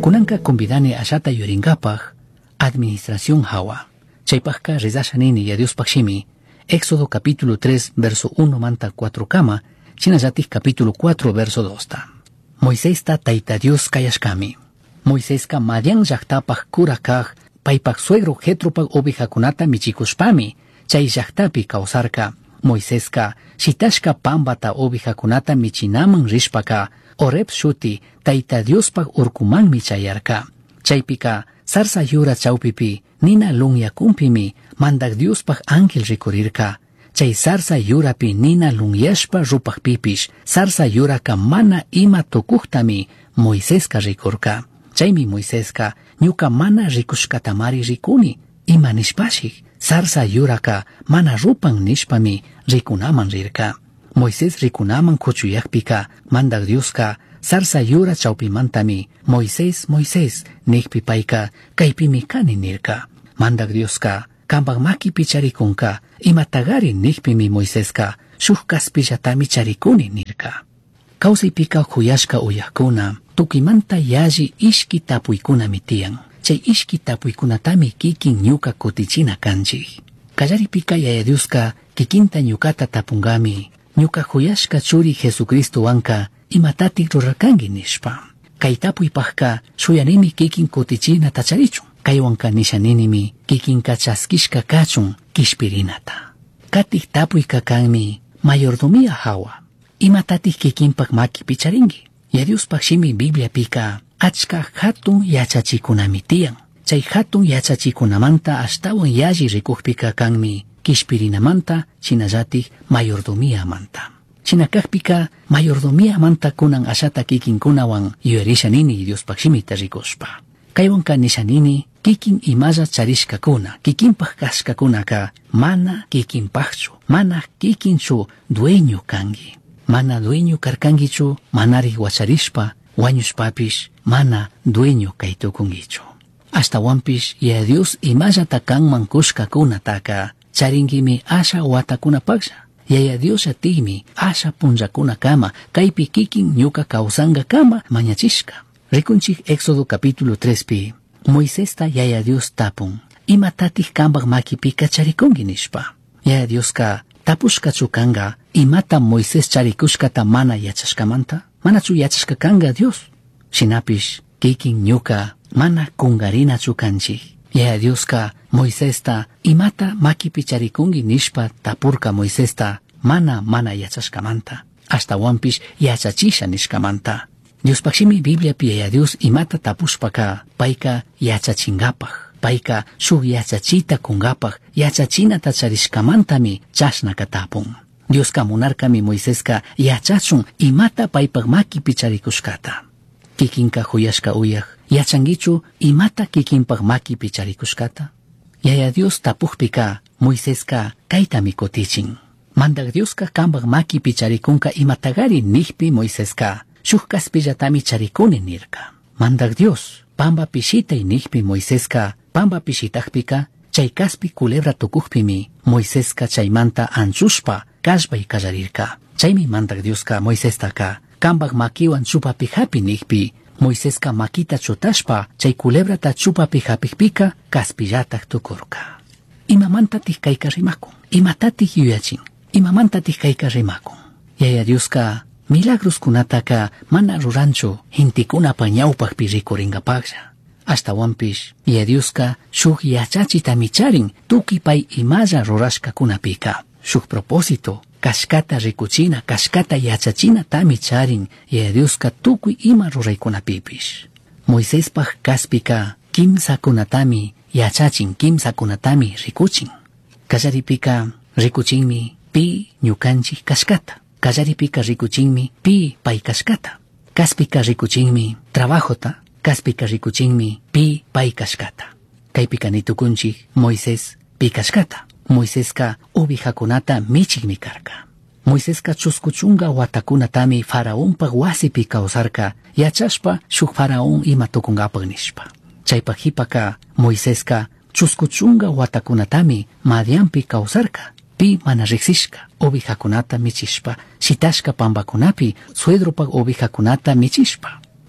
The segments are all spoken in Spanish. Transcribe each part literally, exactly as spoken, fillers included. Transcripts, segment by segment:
Kunanka convidane ashata yurinkapaj administración hawa. Chaypajka rizashanini ya Dios pakshimi. Éxodo capítulo tres verso uno manta cuatro kama. Chinayatik capítulo cuatro verso dos ta. Moisés ta taita Dios kayashkami. Moisés ka madian llaktapaj kurakaj paypaj suegro Jetropaj ovejakunata michikushpami. Chay llaktapi kawsarka. Moisés ka shitashka pambata ovejakunata michinaman rishpaka. Oreb shuti taita Diospaj urkumanmi chayarka. Chaypika sarsa yura chawpipi nina lunya kumpimi mandak Diospaj ángel rikurirka. Chay sarsa yurapi nina lunyashpa rupajpipish sarsa yuraka mana ima tukuktami Moiséska rikurka. Chaymi Moiséska ñuka mana rikushkatamari rikuni ima nishpashik sarsa yuraka mana rupan nishpami rikunaman rirka. Moisés rikunaman kuchuyakpika mandak Dioska sarsa yura chawpimantami Moisés Moisés nikpi payka kaypimi kani nirka. Mandak Dioska kambak makipi charikunka imatagari nikpimi Moiséska shuk kaspillatami charikuni nirka. Kawsaypika huyashka uyakuna tukimanta yaji ishki tapuykunami tiyan. Chay ishki tapuykunatami kikin ñuka kutichina kanchik. Kallaripika yaya Dioska kikinta ñukata tapungami ñuka huyashka churi Jesucristo wanka imatatik rurarkangi nishpa. Kay tapuypajka shuyanimi kikin kutichina tacharichun. Kay wanka nishaninimi kikinka chaskishka kachun kishpirinata. Katik tapuyka kanmi mayordomía hawa. Imatatik kikinpak maki picharingi. Yadiuspaj shimi Biblia pika achka hatun yachachikunami tiyan. Chay hatun yachachikunamanta ashtawan yaji rikukpika kanmi kishpirinamanta chinallatik mayordomía manta. Chinakakpika mayordomía manta kunan ashata kikinkunawan yuyarishanini Diospaj shimita rikushpa. Kaywanka nishanini kikin imalla charishkakuna kikinpaj kashkakunaka mana kikinpajchu mana kikinchu dueño kangi. Mana dueño karkangichu manari wacharishpa wañushpapish mana dueño kaytukungichu. Hasta wampish ya Dios imalla takanman kushkakuna taka charingimi asha watakuna paksha. Yaya Dios atimi asha punjakuna kama kaypi kikin ñuka kausanga kama mañachishka. Rikunchik Éxodo capítulo tres pi. Moisés ta yaya Dios tapun. Imatatik kambak makipika charikungi nishpa. Yaya Dios ka tapushka chukanga imata Moisés charikushkata mana yachashkamanta. Mana chu yachashkakanga Dios. Shinapish kikin ñuka mana kungarina chukanchik. Yaya Dios ka Moisés ta imata makipi charikungi nishpa tapurka Moisés ta mana mana yachashkamanta. Hasta wampish yachachisha nishkamanta. Dios pakshimi Biblia pi yaya Dios imata tapushpaka paika yachachingapaj. Paika shuk yachachita kungapaj yachachina tacharishkamantami chashnaka tapun. Dios ka munarkami Moiséska yachachun imata paypaj makipi charikushkata. Kikinka huyashka uyaj yachangichu imata kikinpaj makipi charikushkata. Yaya Dios tapujpika Moiséska kaytami kutichin. Mandak Dioska kambak makipi charikunka imatagari nikpi Moiséska shuk kaspillatami charikuni nirka. Mandak Dios pamba pishitay nikpi Moiséska pamba pishitajpika chay kaspi culebra tukujpimi Moiséska chaymanta anchushpa kashbay kallarirka. Chaymi mandak Dioska Moiséstaka kambak makiwan chupapijapi nikpi Moiséska makita chutashpa chay culebrata chupapijapikpika kaspillatak tukurka. Imamantatij kayka rimakun, imatatij yuyachin, imamantatij kayka rimakun. Yaya Dioska milagros kunataka mana ruranchu hintikunapa ñawpajpi rikuringapaksha. Hasta wampish yaya Dioska shuk yachachita micharin tuki pay imalla rurashka kunapika. Shuk propósito kashkata rikuchina kashkata yachachina tami charin yaya Dioska tukuy ima ruraykunapipish. Moisespaj kaspika kimsa kunatami yachachin kimsa kunatami rikuchin. Kallaripika rikuchinmi pi ñukanchik kashkata. Kallaripika rikuchinmi pi pay kashkata. Kaspika rikuchinmi trabajota. Kaspika rikuchinmi pi pay kashkata. Kaypika nitukunchik Moisés pi kashkata. Moiséska ovejakunata michikmi karka. Moiséska chuskuchunga watakunatami faraonpaj wasipi kawsarka yachashpa shuk faraón ima tukunkapaj nishpa. Chaypaj hipaka Moiséska chuskuchunga watakunatami Madianpi kawsarka pi mana riksishka ovejakunata michishpa shitashka pambakunapi suedropaj ovejakunata michishpa.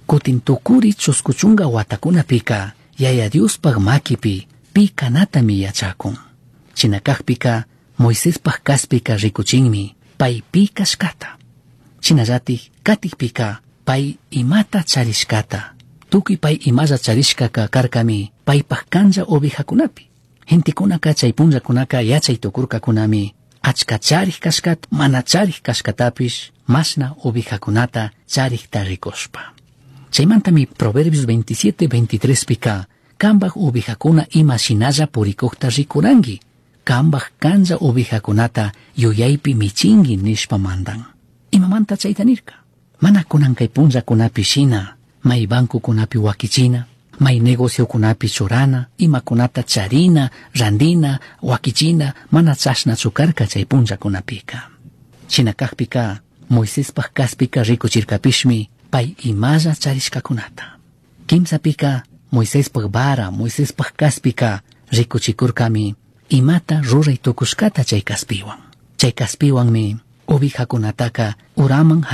Kutin tukuri chuskuchunga watakunapika yaya Diospag makipi pi kanatami yachakun. Chinakakpika Moisespag kaspika rikuchinmi pay pi kashkata. Chinallatik katikpika pay imata charishkata. Tukuy pay imalla charishkaka karkami paypag kanlla ovejakunapi. Gentekunaka chay punllakunaka yachay tukurkakunami achka charik kashkat mana charik kashkatapish mashna ovejakunata charikta rikushpa. Chaymantami Proverbios veintisiete veintitrés pika kambag ovejakuna ima shinalla purikukta rikurangi. Kambag kanlla ovejakunata yuyaypi michingi nishpa mandan. Imamanta chaytanirka. Mana kunankay punllakunapi shina, may bankukunapi wakichina, may negocio kunapi churana, imakunata charina, randina, wakichina, mana chashna chukarka chay punllakunapika. Chinakakpika, Moisespag kaspika rikuchirkapishmi, pay imalla charishkakunata. Kimsapika, Moisespag bara, Moisespag kaspika rikuchikurkami, imata ruray tukushkata chay kaspiwan. Chay kaspiwanmi ovejakunataka uraman